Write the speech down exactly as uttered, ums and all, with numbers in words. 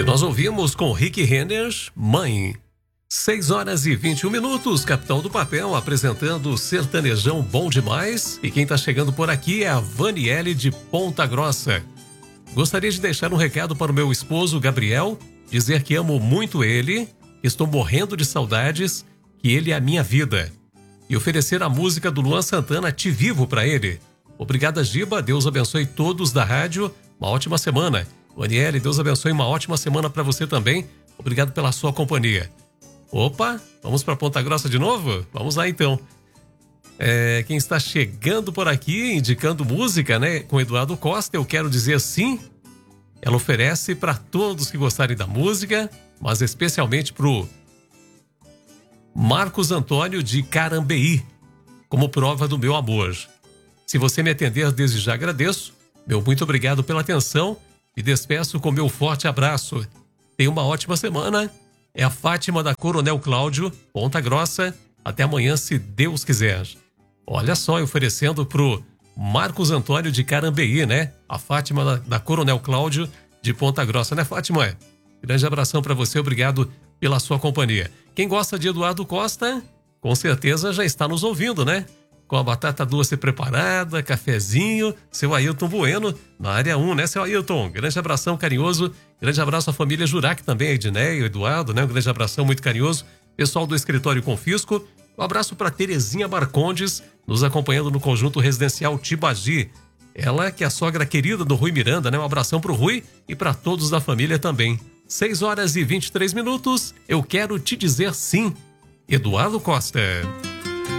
E nós ouvimos com Rick Renner, Mãe. seis horas e vinte e um minutos, Capitão do Papel apresentando o Sertanejão Bom Demais. E quem tá chegando por aqui é a Vaniele de Ponta Grossa. Gostaria de deixar um recado para o meu esposo, Gabriel, dizer que amo muito ele, que estou morrendo de saudades, que ele é a minha vida. E oferecer a música do Luan Santana, Te Vivo, para ele. Obrigada, Giba. Deus abençoe todos da rádio. Uma ótima semana. Vaniele, Deus abençoe, uma ótima semana para você também. Obrigado pela sua companhia. Opa, vamos para Ponta Grossa de novo? Vamos lá então. É, quem está chegando por aqui, indicando música, né? Com Eduardo Costa, eu quero dizer sim. Ela oferece para todos que gostarem da música, mas especialmente pro Marcos Antônio de Carambeí, como prova do meu amor. Se você me atender, desde já agradeço. Meu muito obrigado pela atenção. Me despeço com meu forte abraço. Tenha uma ótima semana. É a Fátima da Coronel Cláudio, Ponta Grossa. Até amanhã, se Deus quiser. Olha só, oferecendo pro Marcos Antônio de Carambeí, né? A Fátima da, da Coronel Cláudio de Ponta Grossa, né, Fátima? Grande abração para você, obrigado pela sua companhia. Quem gosta de Eduardo Costa, com certeza já está nos ouvindo, né? Com a batata doce preparada, cafezinho, seu Ailton Bueno, na área um, né, seu Ailton? Grande abração carinhoso, grande abraço à família Jurac também, a Edneia, o Eduardo, né? Um grande abração muito carinhoso. Pessoal do Escritório Confisco, um abraço para Terezinha Marcondes, nos acompanhando no Conjunto Residencial Tibagi. Ela que é a sogra querida do Rui Miranda, né? Um abração pro Rui e para todos da família também. seis horas e vinte e três minutos, eu quero te dizer sim. Eduardo Costa.